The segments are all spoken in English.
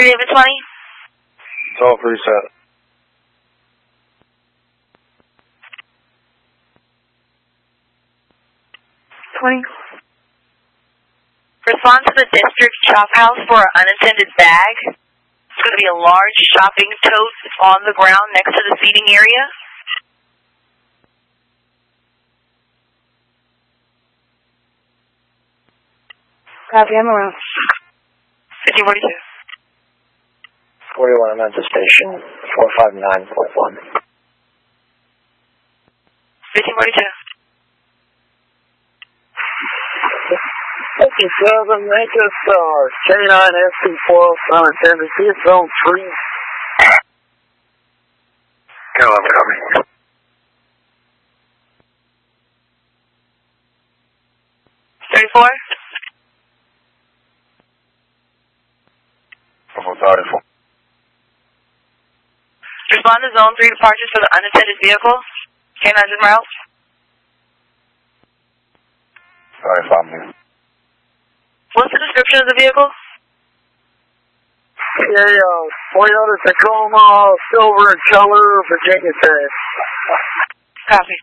David 20? It's all preset. 20. Respond to the district chop house for an unattended bag. It's going to be a large shopping tote on the ground next to the seating area. Copy, I'm around. 5042. 41, I'm at the station. 459.1. 5042. 57, make us K9 SP12 unattended. See it's zone 3. Go up, copy. $34? Respond to zone 3 departures for the unattended vehicle. K9's en route. Sorry, follow me. What's the description of the vehicle? Toyota Tacoma, silver in color, Virginia Tech. Copy.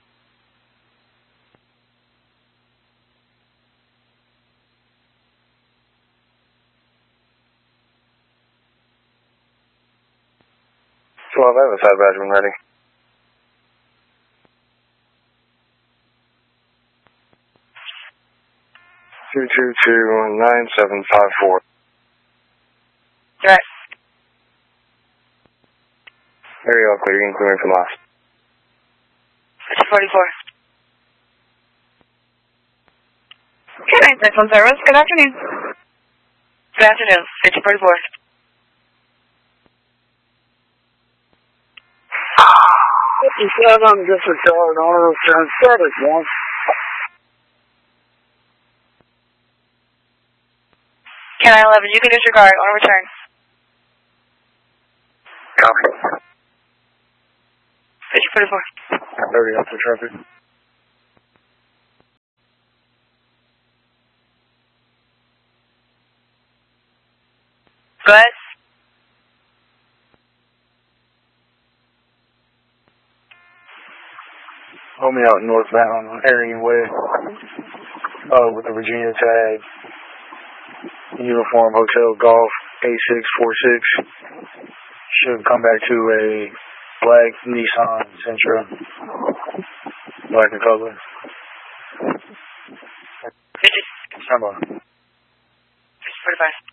So I have a side badge when ready. Two 9754. Right. There you go, clear. You can clear me from us. 44. K9 Central Service, good afternoon. Good afternoon. 5044. Disregard auto turn service one. K911, you can disregard on return. Copy. 5044. 30 up to traffic. Go ahead. Hold me out northbound on Arian Way. With the Virginia tag. Uniform Hotel Golf A646. Should come back to a black Nissan Sentra. Black in color. 50. Stand by. 5045.